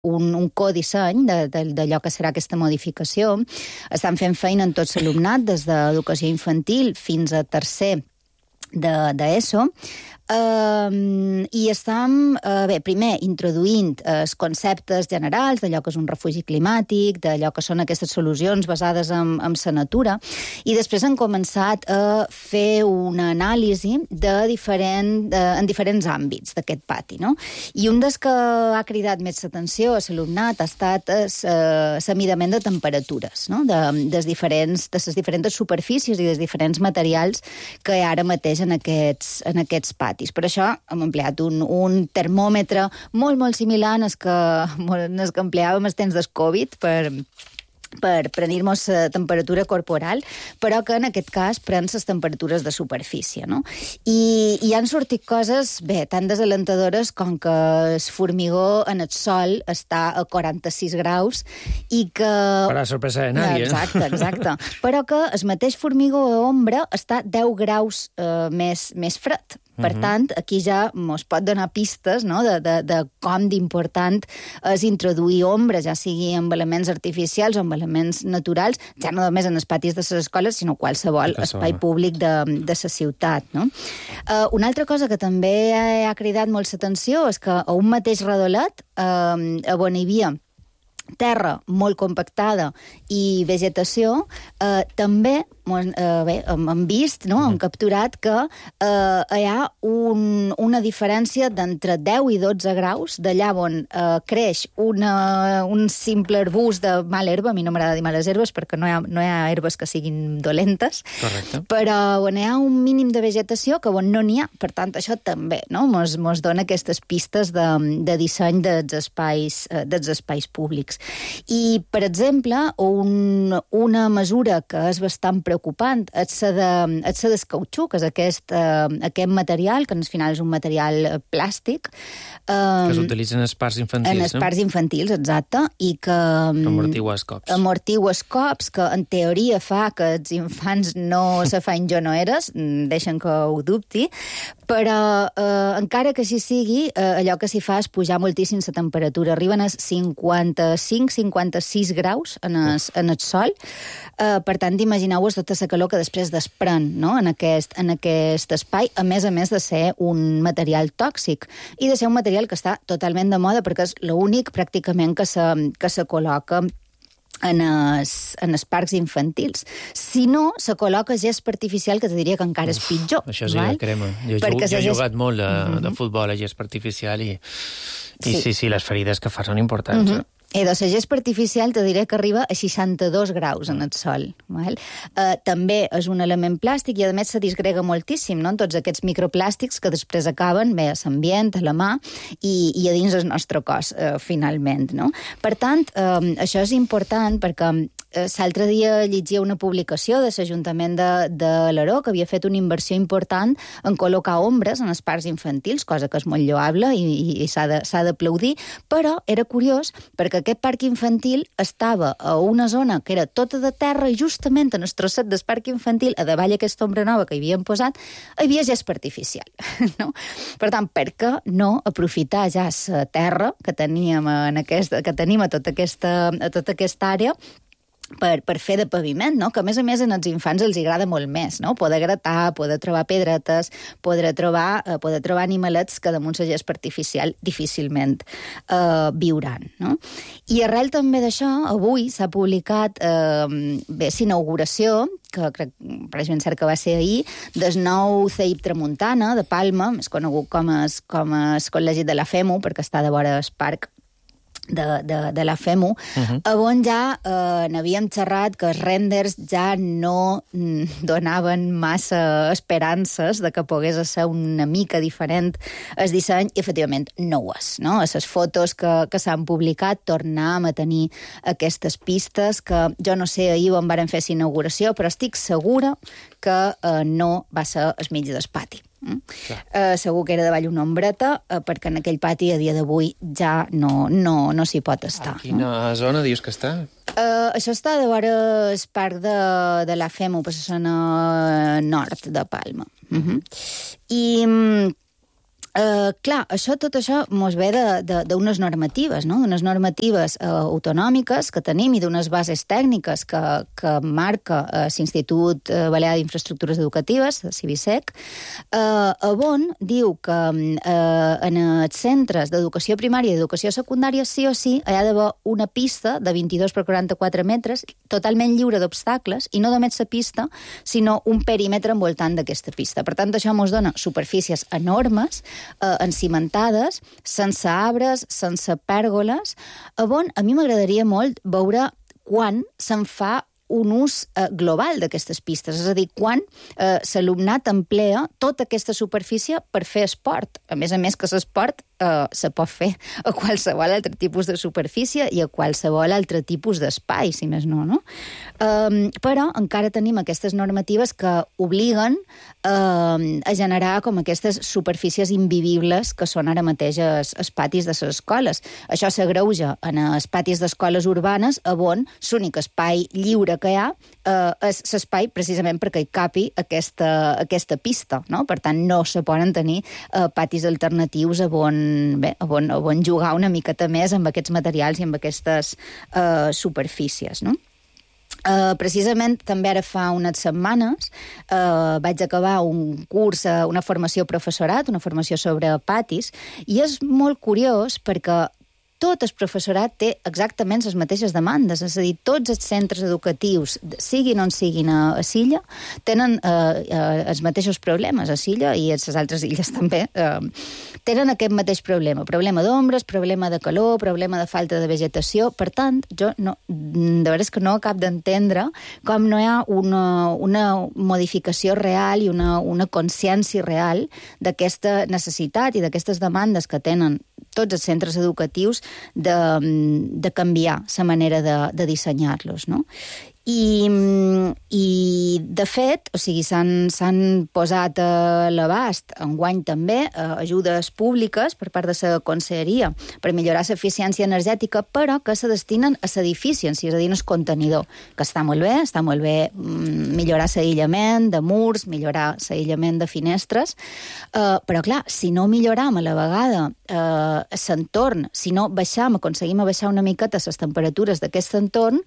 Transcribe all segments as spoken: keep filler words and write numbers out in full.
un, un codisseny d'allò que serà aquesta modificació. Estan fent feina en tot l'alumnat, des d'educació infantil fins a tercer d'ESO, Uh, i estem, uh, bé, primer, introduint uh, els conceptes generals d'allò que és un refugi climàtic, d'allò que són aquestes solucions basades en, en la natura, i després han començat a fer una anàlisi de diferent, de, en diferents àmbits d'aquest pati, no? I un dels que ha cridat més l'atenció a l'alumnat ha estat l'amidament de temperatures, no? De, des diferents, de les diferents superfícies i dels diferents materials que hi ha ara mateix en aquests, en aquests patis. Per això hem empleat un, un termòmetre molt, molt similar al que, el que empleàvem els temps del Covid per, per predir-nos la temperatura corporal, però que en aquest cas pren les temperatures de superfície, no? I, i han sortit coses, bé, tan desalentadores com que el formigó en el sol està a quaranta-sis graus i que... Per a sorpresa de nadie. Exacte, exacte. Però que el mateix formigó a ombra està deu graus eh, més, més fred. Per tant, aquí ja ens pot donar pistes, no?, de, de, de com d'important és introduir ombra, ja sigui amb elements artificials o amb elements naturals, ja no només en els patis de les escoles, sinó qualsevol espai públic de, de la ciutat, no? Uh, una altra cosa que també ha cridat molt l'atenció és que a un mateix redolet, uh, on hi havia terra molt compactada i vegetació, eh, també eh, bé, hem vist, no? Hem capturat que eh, hi ha un, una diferència d'entre deu i dotze graus, d'allà on eh, creix una, un simple arbust de mala herba, a mi no m'agrada dir males herbes perquè no hi ha, no hi ha herbes que siguin dolentes, correcte, però on hi ha un mínim de vegetació que on no n'hi ha, per tant això també, no? Mos, mos dona aquestes pistes de, de disseny dels espais, eh, dels espais públics. I, per exemple, un, una mesura que és bastant preocupant és la de, és la del cautxú, que és aquest, eh, aquest material, que al final és un material plàstic. Eh, que s'utilitza en els parcs infantils, en els no? parcs infantils, exacte, i que... Amortigua els cops. Amortigua els cops, que en teoria fa que els infants no se fan jonoeres, deixen que ho dubti, però eh, encara que així sigui, eh, allò que s'hi fa és pujar moltíssim la temperatura. Arriben a cinquanta-cinc cinquanta-sis graus en el, en el sol. Uh, per tant, imagineu-vos tota la calor que després desprèn, no?, en, aquest, en aquest espai, a més a més de ser un material tòxic i de ser un material que està totalment de moda perquè és l'únic pràcticament que se, que se col·loca en els, en els parcs infantils. Si no, se col·loca gespa artificial, que te diria que encara és pitjor. Uf, això sí, val? Crema. Jo, jo, jo he jugat molt de, mm-hmm. de futbol a gespa artificial i, i sí. sí, sí, les ferides que fa són importants. Mm-hmm. eh? I de la gespa artificial te diré que arriba a seixanta-dos graus en el sol. Val? Uh, també és un element plàstic i, a més, se disgrega moltíssim, no?, en tots aquests microplàstics que després acaben bé a l'ambient, a la mà i, i a dins del nostre cos, uh, finalment, no? Per tant, uh, això és important perquè l'altre dia llegia una publicació de l'Ajuntament de, de l'Aró que havia fet una inversió important en col·locar ombres en els parcs infantils, cosa que és molt lloable i, i, i s'ha d'aplaudir, però era curiós perquè aquest parc infantil estava a una zona que era tota de terra i justament en el trosset del parc infantil, a davall aquesta ombra nova que hi havien posat, hi havia gespa artificial. No? Per tant, per què no aprofitar ja la terra que teníem, en aquesta, que tenim a tota aquesta, a tota aquesta àrea Per, per fer de paviment, no? Que a més a més en els infants els agrada molt més, no? Poder gratar, poder trobar pedretes, poder trobar, eh, poder trobar animalets que damunt la gespa artificial difícilment eh, viuran, no? I arrel també d'això, avui s'ha publicat eh, bé, l'inauguració, que crec, pareix ben cert que va ser ahir, del nou C I P Tramuntana, de Palma, més conegut com el, com el Col·legi de la FEMU, perquè està de vora el parc de, de, de la FEMU, uh-huh. on ja eh, n'havíem xerrat que els renders ja no mm, donaven massa esperances de que pogués ser una mica diferent el disseny, i efectivament no ho és, no? A les fotos que, que s'han publicat tornàvem a tenir aquestes pistes que jo no sé ahir on varen fer l'inauguració, però estic segura que eh, no va ser al mig del pati. Mm? Uh, segur que era davall una ombreta, uh, perquè en aquell pati a dia d'avui ja no, no, no s'hi pot estar. A quina no? zona dius que està? Uh, això està de vora el parc de, de la FEMU, per la zona nord de Palma. Uh-huh. I... Uh, clar, això, tot això mos ve d'unes normatives, no? D'unes normatives uh, autonòmiques que tenim i d'unes bases tècniques que, que marca uh, l'Institut uh, Balear d'Infraestructures Educatives, de Cibisec, uh, on diu que uh, en els centres d'educació primària i d'educació secundària sí o sí hi ha d'haver una pista de vint-i-dos per quaranta-quatre metres totalment lliure d'obstacles i no només la pista, sinó un perímetre envoltant d'aquesta pista. Per tant, això mos dona superfícies enormes Eh, encimentades, sense arbres, sense pèrgoles, on a mi m'agradaria molt veure quan se'n fa un ús eh, global d'aquestes pistes, és a dir, quan eh, l'alumnat emplea tota aquesta superfície per fer esport. A més a més que l'esport eh, se pot fer a qualsevol altre tipus de superfície i a qualsevol altre tipus d'espai, si més no, no? Eh, però encara tenim aquestes normatives que obliguen eh, a generar com aquestes superfícies invivibles que són ara mateix els, els patis de les escoles. Això s'agreuja en els patis d'escoles urbanes, on l'únic espai lliure que hi ha eh, és l'espai precisament perquè hi capi aquesta, aquesta pista, no? Per tant, no se poden tenir eh, patis alternatius on, bé, on, on jugar una miqueta més amb aquests materials i amb aquestes eh, superfícies, no? Uh, precisament també ara fa unes setmanes uh, vaig acabar un curs, uh, una formació professorat, una formació sobre patis, i és molt curiós perquè tot el professorat té exactament les mateixes demandes, és a dir, tots els centres educatius, siguin on siguin a, a Silla, tenen eh, eh, els mateixos problemes a Silla i a les altres illes també, eh, tenen aquest mateix problema, problema d'ombres, problema de calor, problema de falta de vegetació. Per tant, jo no, de veres que no acabo d'entendre com no hi ha una, una modificació real i una, una consciència real d'aquesta necessitat i d'aquestes demandes que tenen tots els centres educatius de, de canviar la manera de, de dissenyar-los, no? I, i de fet, o sigui, s'han posat a l'abast enguany també eh, ajudes públiques per part de la conselleria per millorar l'eficiència energètica, però que se destinen a l'edifici en si, és a dir, el contenidor, que està molt bé, està molt bé mm, millorar l'aïllament de murs, millorar l'aïllament de finestres, eh, però clar, si no milloram a la vegada eh, l'entorn, si no baixam, aconseguim baixar una miqueta les temperatures d'aquest entorn,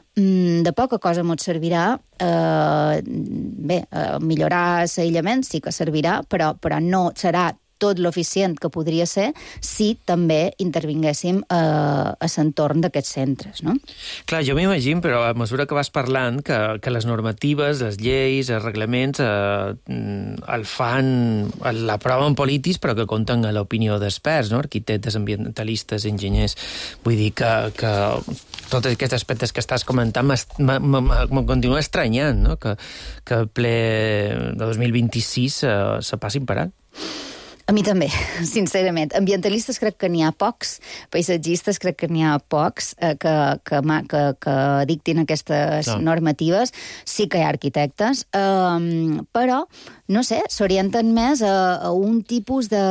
de poca cosa ens servirà. Eh, bé, eh, millorar l'aïllament sí que servirà, però, però no serà tot l'eficient que podria ser si també intervinguéssim eh, a l'entorn d'aquests centres, no? Clar, jo m'imagino, però a mesura que vas parlant, que, que les normatives, les lleis, els reglaments eh, el fan, l'aproven polítics, però que compten a l'opinió d'experts, no? Arquitectes, ambientalistes, enginyers. Vull dir que, que tots aquests aspectes que estàs comentant me continua estranyant, no? Que, que el ple de dos mil vint-i-sis eh, se passin per alt. A mi també, sincerament. Ambientalistes crec que n'hi ha pocs, paisatgistes crec que n'hi ha pocs eh, que, que, que, que dictin aquestes no. normatives. Sí que hi ha arquitectes, eh, però, no sé, s'orienten més a, a un tipus de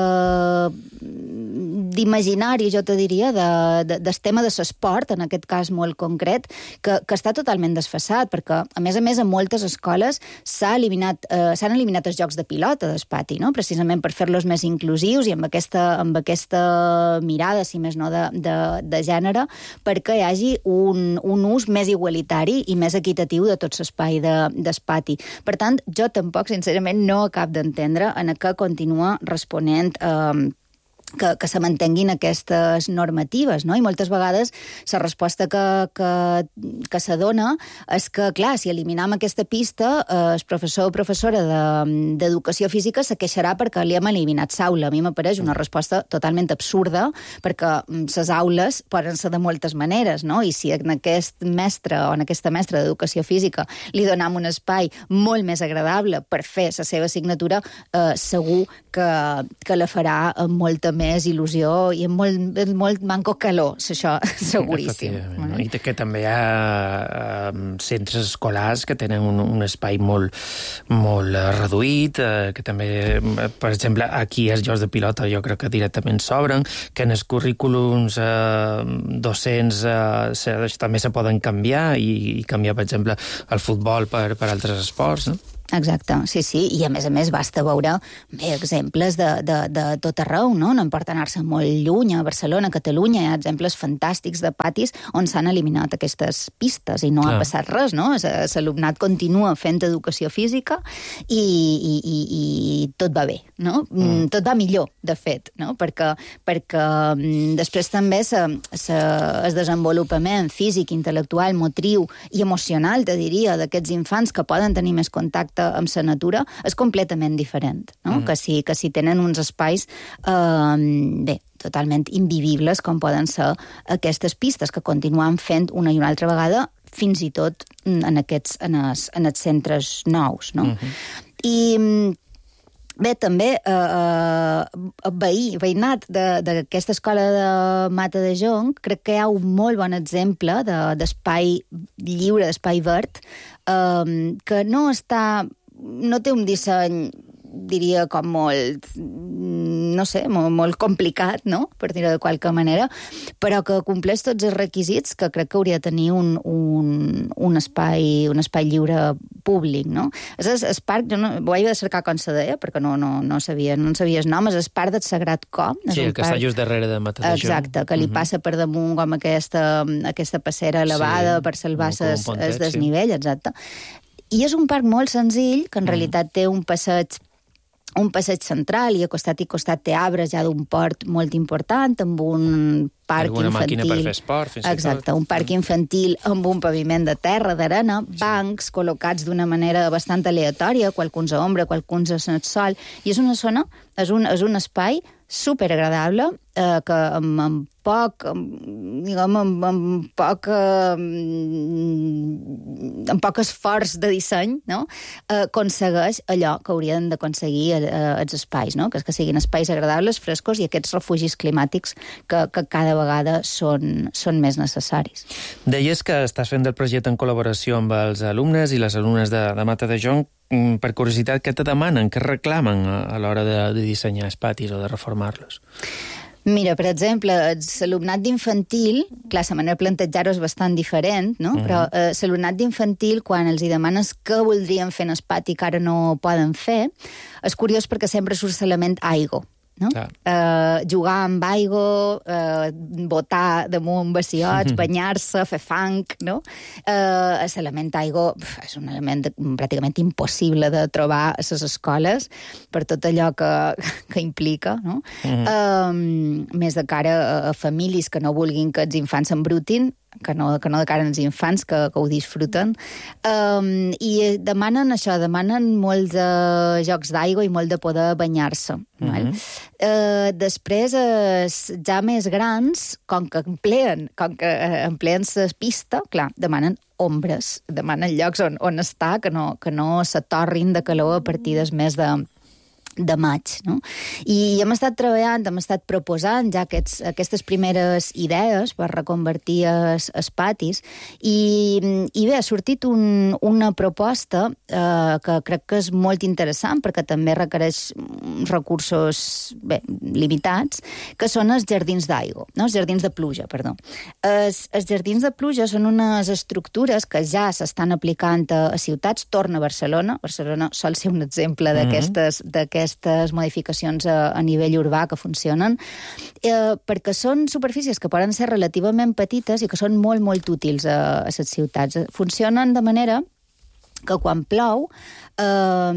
d'imaginari, jo te diria, de, de, del tema de l'esport, en aquest cas molt concret, que, que està totalment desfasat, perquè, a més a més, en moltes escoles s'han eliminat, eh, s'han eliminat els jocs de pilota del pati, no? Precisament per fer-los més inclusius i amb aquesta, amb aquesta mirada, si més no, de, de, de gènere, perquè hi hagi un, un ús més igualitari i més equitatiu de tot l'espai de, del pati. Per tant, jo tampoc, sincerament, no acabo d'entendre en què continua responent eh, que, que se mantenguin aquestes normatives, no? I moltes vegades la resposta que, que, que se dona és que, clar, si eliminam aquesta pista, eh, el professor o professora d'educació de, física se queixarà perquè li hem eliminat l'aula. A mi m'apareix una resposta totalment absurda, perquè les aules poden ser de moltes maneres, no? I si en aquest mestre o en aquesta mestra d'educació física li donam un espai molt més agradable per fer la seva assignatura, eh, segur que, que la farà amb molta més més il·lusió i amb molt, molt manco calor, això, seguríssim. I que també hi ha uh, centres escolars que tenen un, un espai molt, molt reduït, uh, que també, per exemple, aquí els jocs de pilota jo crec que directament s'obren, que en els currículums uh, docents uh, se, també se poden canviar i, i canviar, per exemple, el futbol per, per altres esports, no? Exacte, sí, sí, i a més a més basta veure bé, exemples de, de, de tot arreu, no? No importa anar-se molt lluny, a Barcelona, a Catalunya, hi ha exemples fantàstics de patis on s'han eliminat aquestes pistes i no Clar. ha passat res, no? L'alumnat continua fent educació física i, i, i, i tot va bé, no? Mm. Tot va millor, de fet, no? Perquè, perquè després també se, se, el desenvolupament físic, intel·lectual, motriu i emocional, te diria, d'aquests infants que poden tenir més contacte amb la natura és completament diferent, no? Mm. Que, si, que si tenen uns espais eh, bé, totalment invivibles com poden ser aquestes pistes que continuen fent una i una altra vegada fins i tot en aquests en els, en els centres nous, no? Mm-hmm. I bé, també eh, veí, veïnat d'aquesta escola de Mata de Jonc, crec que hi ha un molt bon exemple d'espai lliure, d'espai verd, eh, que no està, no té un disseny, diria, com molt, no sé, molt, molt complicat, no?, per dir-ho de qualque manera, però que compleix tots els requisits que crec que hauria de tenir un, un, un, espai, un espai lliure públic, no? És el, el parc, jo no, ho he de cercar com se deia, perquè no, no, no, sabia, no en sabia el nom, és el parc del Sagrat Cor. Sí, el que parc, està just darrere de Mata de Jonc. Exacte, que li uh-huh. passa per damunt com aquesta, aquesta passera elevada sí, per salvar el desnivell, sí. Exacte. I és un parc molt senzill, que en uh-huh. realitat té un passeig un passeig central i a costat i costat té arbres ja d'un port molt important, amb un parc Alguna infantil. Màquina per fer esport, fins Exacte, i tot. un parc infantil amb un paviment de terra, d'arena, sí. bancs col·locats d'una manera bastant aleatòria, qualcuns a ombra, qualcuns a sol, i és una zona, és un, és un espai superagradable, eh, que amb, amb poc, amb, diguem, amb, amb poc eh, amb poc esforç de disseny, no?, eh, aconsegueix allò que haurien d'aconseguir eh, els espais, no?, que, que siguin espais agradables, frescos i aquests refugis climàtics que, que cada vegada són, són més necessaris. Deies que estàs fent el projecte en col·laboració amb els alumnes i les alumnes de, de Mata de Jonc. Per curiositat, què te demanen, què reclamen a, a l'hora de, de dissenyar els patis o de reformar-los? Mira, per exemple, l'alumnat d'infantil, clar, la manera de plantejar-ho és bastant diferent, no? Mm. Però eh, l'alumnat d'infantil, quan els hi demanes què voldrien fer en el pati que ara no poden fer, és curiós perquè sempre surt l'element aigua. No? Uh, jugar amb aigua, uh, botar damunt bassiots, banyar-se, fer fang, no? Uh, l'element aigua és un element de, pràcticament impossible de trobar a les escoles per tot allò que, que implica, no? Uh-huh. Uh, més de cara a, a famílies que no vulguin que els infants s'embrutin, que no, que no de cara als infants, que, que ho disfruten. Um, I demanen això, demanen molt de jocs d'aigua i molt de poder banyar-se. Mm-hmm. uh, després, uh, ja més grans, com que empleen, com que uh, empleen la pista, clar, demanen ombres, demanen llocs on, on estar, que no, que no s'atorrin de calor a partir del mes de de maig, no? I hem estat treballant, hem estat proposant ja aquests, aquestes primeres idees per reconvertir els, els patis i, i bé, ha sortit un, una proposta eh, que crec que és molt interessant perquè també requereix recursos bé, limitats, que són els jardins d'aigua, no? Els jardins de pluja, perdó. Els, els jardins de pluja són unes estructures que ja s'estan aplicant a, a ciutats, torna a Barcelona, Barcelona sol ser un exemple d'aquestes d'aquestes aquestes modificacions a, a nivell urbà que funcionen, eh, perquè són superfícies que poden ser relativament petites i que són molt, molt útils a, a les ciutats. Funcionen de manera que quan plou, eh,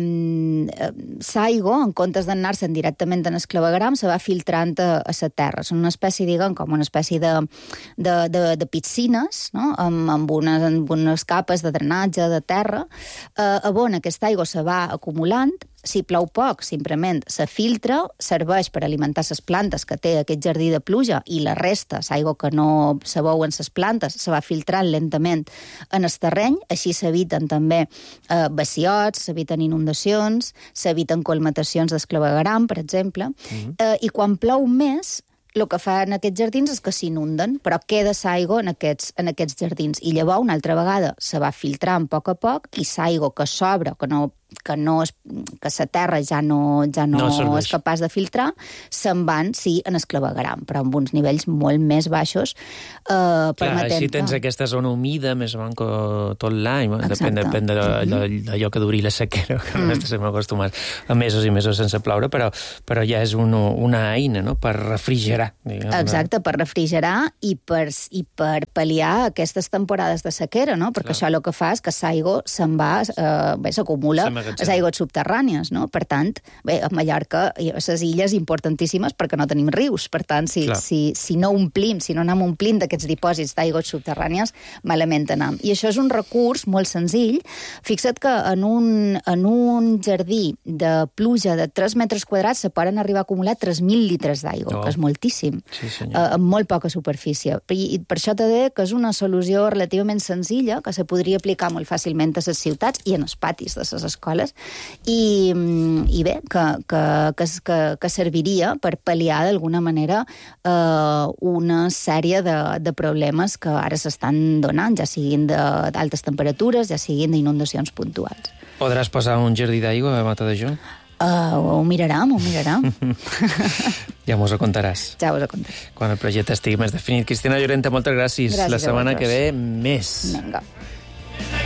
l'aigua, en comptes d'anar-se'n directament en el clavegram, se va filtrant a, a la terra. Són una espècie, diguem, com una espècie de, de, de, de piscines, no?, amb, amb, unes, amb unes capes de drenatge de terra, eh, on aquesta aigua se va acumulant. Si plou poc, simplement se filtra, serveix per alimentar les plantes que té aquest jardí de pluja i la resta, l'aigua que no se veu en les plantes, se va filtrant lentament en el terreny, així s'eviten també eh, bassiots, s'eviten inundacions, s'eviten colmatacions d'esclavegaram, per exemple, mm-hmm. eh, i quan plou més, el que fan aquests jardins és que s'inunden, però queda l'aigua en aquests, en aquests jardins. I llavors, una altra vegada, se va filtrant a poc a poc i l'aigua que sobra, que no que no és, que la terra ja no, ja no, no és capaç de filtrar, se'n van, sí, en el clavegueram, però amb uns nivells molt més baixos. Eh, Clar, així tens que... aquesta zona humida, més manco tot l'any, depèn, depèn d'allò que duri la sequera, que mm. estem acostumats a mesos i mesos sense ploure, però, però ja és un, una eina, no?, per refrigerar. Diguem, exacte, per refrigerar i per, i per pal·liar aquestes temporades de sequera, no?, perquè Clar. Això el que fa és que l'aigua se'n va, eh, bé, s'acumula a les aigües subterrànies, no? Per tant, bé, a Mallorca hi ha les illes importantíssimes perquè no tenim rius, per tant, si, si, si no omplim, si no anem omplint d'aquests dipòsits d'aigües subterrànies, malament anem. I això és un recurs molt senzill. Fixa't que en un, en un jardí de pluja de tres metres quadrats se poden arribar a acumular tres mil litres d'aigua, oh. que és moltíssim, sí, eh, amb molt poca superfície. I, I per això t'he de dir que és una solució relativament senzilla, que se podria aplicar molt fàcilment a les ciutats i en els patis de les escoles, i, i bé, que, que, que, que, que serviria per pal·liar d'alguna manera eh, una sèrie de, de problemes que ara s'estan donant, ja siguin d'altes temperatures, ja siguin d'inundacions puntuals. Podràs posar un jardí d'aigua a Matadejó? Uh, ho mirarem, ho mirarem. Ja mos ho contaràs. Ja us ho contaré. Quan el projecte estigui més definit. Cristina Llorente, moltes gràcies. Gràcies La setmana que ve, més. Vinga.